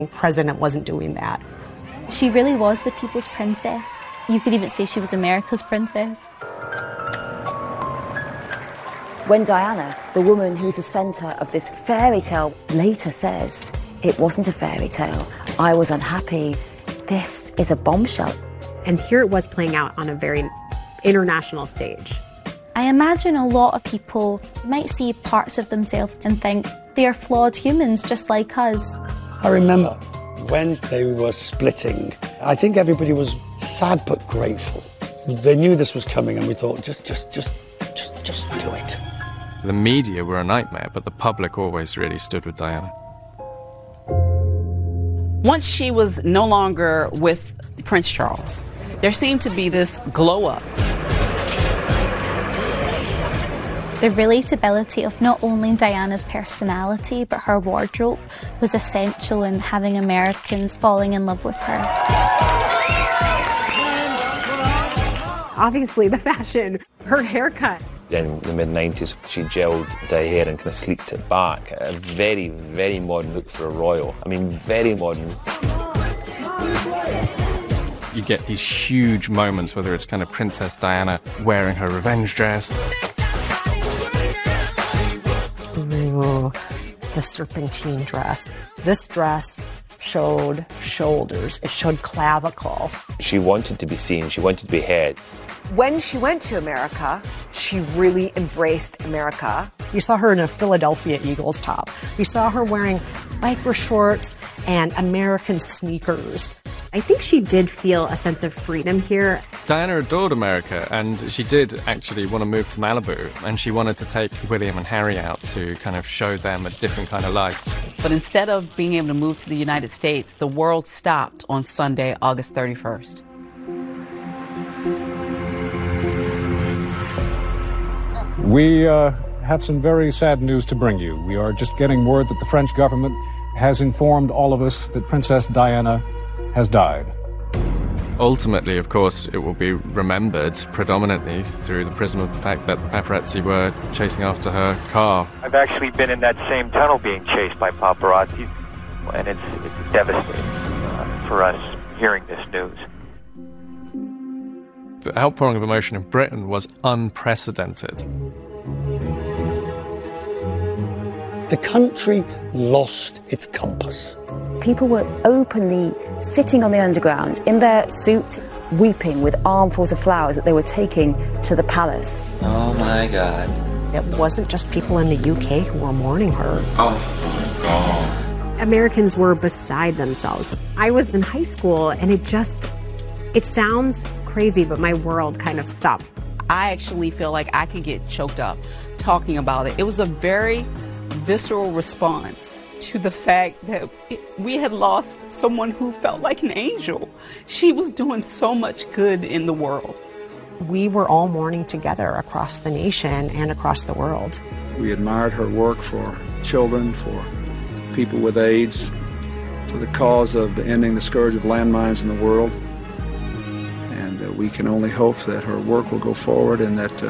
The president wasn't doing that. She really was the people's princess. You could even say she was America's princess. When Diana, the woman who's the centre of this fairy tale, later says, "It wasn't a fairy tale. I was unhappy. This is a bombshell." And here it was playing out on a very international stage. I imagine a lot of people might see parts of themselves and think they are flawed humans just like us. I remember when they were splitting, I think everybody was sad but grateful. They knew this was coming and we thought, just do it. The media were a nightmare, but the public always really stood with Diana. Once she was no longer with Prince Charles, there seemed to be this glow up. The relatability of not only Diana's personality, but her wardrobe was essential in having Americans falling in love with her. Obviously, the fashion, her haircut. In the mid-90s, she gelled the hair and kind of sleeked it back. A very, very modern look for a royal. I mean, very modern. You get these huge moments, whether it's kind of Princess Diana wearing her revenge dress. Ooh, the serpentine dress. This dress showed shoulders. It showed clavicle. She wanted to be seen. She wanted to be heard. When she went to America, she really embraced America. You saw her in a Philadelphia Eagles top. You saw her wearing biker shorts and American sneakers. I think she did feel a sense of freedom here. Diana adored America, and she did actually want to move to Malibu, and she wanted to take William and Harry out to kind of show them a different kind of life. But instead of being able to move to the United States, the world stopped on Sunday, August 31st. We have some very sad news to bring you. We are just getting word that the French government has informed all of us that Princess Diana has died. Ultimately, of course, it will be remembered predominantly through the prism of the fact that the paparazzi were chasing after her car. I've actually been in that same tunnel being chased by paparazzi, and it's devastating for us hearing this news. The outpouring of emotion in Britain was unprecedented. The country lost its compass. People were openly sitting on the underground in their suits, weeping with armfuls of flowers that they were taking to the palace. Oh my God. It wasn't just people in the UK who were mourning her. Oh my God. Americans were beside themselves. I was in high school, and it sounds crazy, but my world kind of stopped. I actually feel like I could get choked up talking about it. It was a very visceral response to the fact that we had lost someone who felt like an angel. She was doing so much good in the world. We were all mourning together across the nation and across the world. We admired her work for children, for people with AIDS, for the cause of ending the scourge of landmines in the world. And we can only hope that her work will go forward and that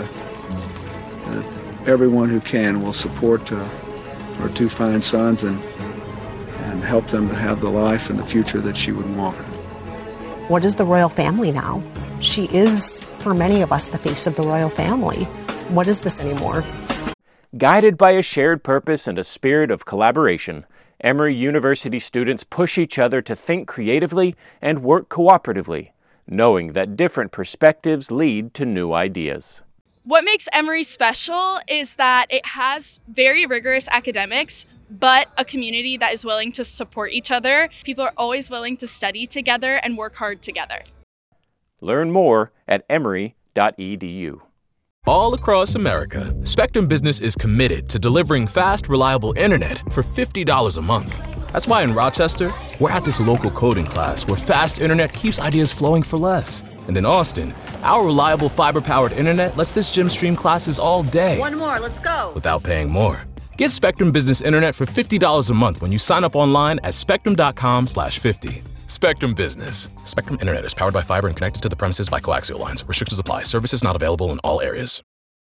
everyone who can will support her two fine sons and help them to have the life and the future that she would want. What is the royal family now? She is, for many of us, the face of the royal family. What is this anymore? Guided by a shared purpose and a spirit of collaboration, Emory University students push each other to think creatively and work cooperatively, knowing that different perspectives lead to new ideas. What makes Emory special is that it has very rigorous academics, but a community that is willing to support each other. People are always willing to study together and work hard together. Learn more at emory.edu. All across America, Spectrum Business is committed to delivering fast, reliable internet for $50 a month. That's why in Rochester, we're at this local coding class where fast internet keeps ideas flowing for less. And in Austin, our reliable fiber-powered internet lets this gym stream classes all day. One more, let's go. Without paying more. Get Spectrum Business Internet for $50 a month when you sign up online at spectrum.com/50. Spectrum Business. Spectrum Internet is powered by fiber and connected to the premises by coaxial lines. Restrictions apply. Services not available in all areas.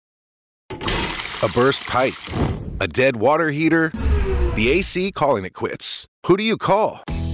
A burst pipe. A dead water heater. The AC calling it quits. Who do you call?